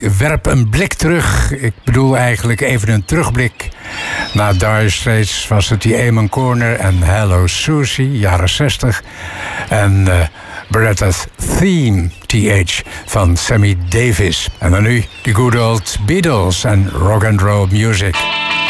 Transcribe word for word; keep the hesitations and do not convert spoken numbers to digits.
werp een blik terug. Ik bedoel eigenlijk even een terugblik. Na Dire Straits was het die Amon Corner en Hello Susie, jaren zestig. En uh, Beretta's Theme, T H, van Sammy Davis. En dan nu de good old Beatles en rock and roll music.